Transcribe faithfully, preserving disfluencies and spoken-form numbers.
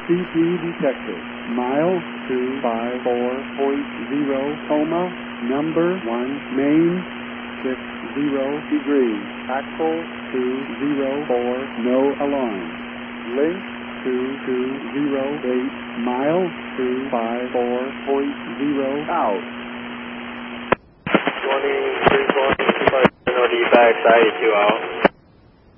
C P detected. Mile two five four point zero, coma, number one, main, six zero degrees, axle two zero four, no alarm. Link two two zero eight, mile two five four point zero, out. twenty-three point two five, backside two out.